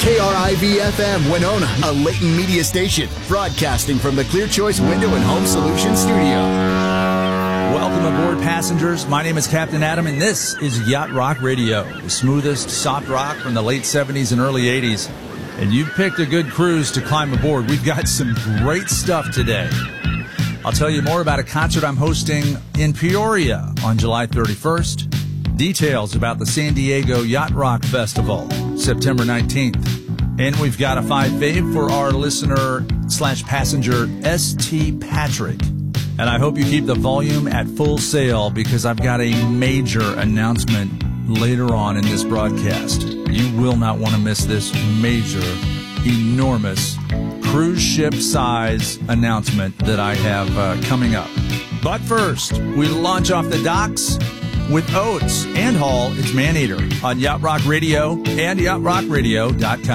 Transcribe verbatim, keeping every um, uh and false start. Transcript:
K R I V F M Winona, a Leighton media station, broadcasting from the Clear Choice Window and Home Solutions studio. Welcome aboard, passengers. My name is Captain Adam, and this is Yacht Rock Radio, the smoothest soft rock from the late seventies and early eighties. And you've picked a good cruise to climb aboard. We've got some great stuff today. I'll tell you more about a concert I'm hosting in Peoria on July thirty-first. Details about the San Diego Yacht Rock Festival, September nineteenth. And we've got a five fave for our listener slash passenger, S T Patrick. And I hope you keep the volume at full sail because I've got a major announcement later on in this broadcast. You will not want to miss this major, enormous, cruise ship size announcement that I have uh, coming up. But first, we launch off the docks with Oates and Hall. It's Maneater on Yacht Rock Radio and yacht rock radio dot com.